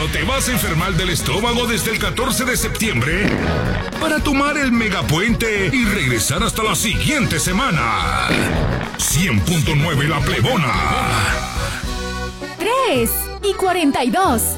no te vas a enfermar del estómago desde el 14 de septiembre para tomar el megapuente y regresar hasta la siguiente semana. 100.9 La Plebona. 3:42.